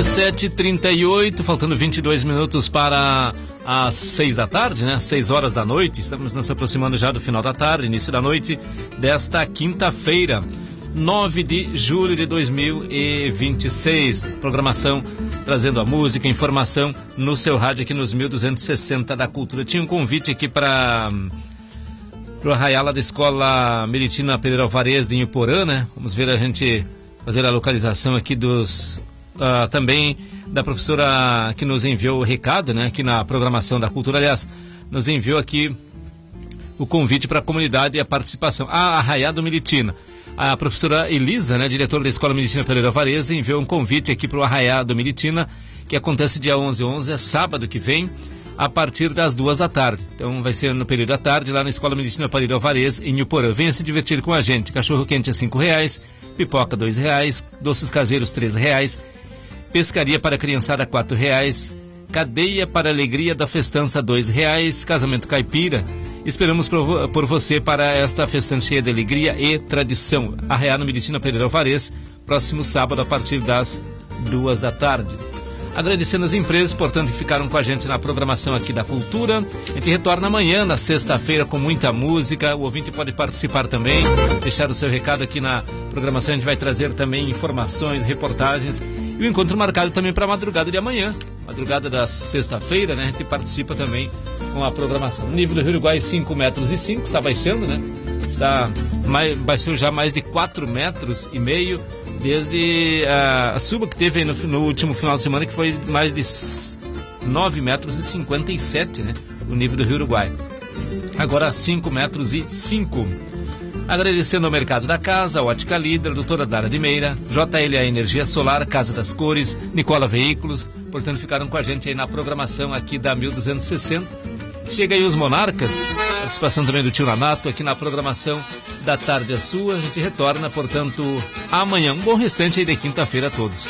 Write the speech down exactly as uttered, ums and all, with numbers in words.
dezessete e trinta e oito, faltando vinte e dois minutos para as seis da tarde, né? seis horas da noite. Estamos nos aproximando já do final da tarde, início da noite desta quinta-feira, nove de julho de dois mil e vinte e seis. Programação trazendo a música, informação no seu rádio aqui nos mil duzentos e sessenta da Cultura. Tinha um convite aqui para o arraial da Escola Meritina Pereira Alvarez de Inhoporã, né? Vamos ver a gente fazer a localização aqui dos... Uh, também da professora que nos enviou o recado, né? Aqui na programação da Cultura, aliás, nos enviou aqui o convite para a comunidade e a participação. A Arraial do Meritina. A professora Elisa, né, diretora da Escola Meritina Pereira Alvarez, enviou um convite aqui para o Arraial do Meritina, que acontece dia onze, onze, é sábado que vem, a partir das duas da tarde. Então vai ser no período da tarde, lá na Escola Meritina Pereira Alvarez, em Inhoporã. Venha se divertir com a gente. Cachorro quente a cinco reais, pipoca dois reais, doces caseiros três reais, pescaria para criançada quatro reais, cadeia para alegria da festança dois reais, casamento caipira. Esperamos por, por você para esta festança cheia de alegria e tradição. Arraial no Meritina Pereira Alvarez, próximo sábado a partir das duas da tarde. Agradecendo as empresas, portanto, que ficaram com a gente na programação aqui da Cultura. A gente retorna amanhã, na sexta-feira, com muita música. O ouvinte pode participar também, deixar o seu recado aqui na programação. A gente vai trazer também informações, reportagens. E o encontro marcado também para a madrugada de amanhã. Madrugada da sexta-feira, né? A gente participa também com a programação. O nível do Rio Uruguai, cinco metros e cinco, está baixando, né? Está, mais, baixou já mais de quatro metros e meio. Desde a, a suba que teve no, no último final de semana, que foi mais de nove metros e cinquenta e sete, né? O nível do Rio Uruguai. Agora cinco metros e cinco. Agradecendo ao Mercado da Casa, Ótica Líder, Doutora Dara de Meira, J L A Energia Solar, Casa das Cores, Nicola Veículos. Portanto, ficaram com a gente aí na programação aqui da mil duzentos e sessenta. Chega aí os Monarcas, participação também do Tio Nanato aqui na programação da Tarde é Sua. A gente retorna, portanto, amanhã. Um bom restante aí de quinta-feira a todos.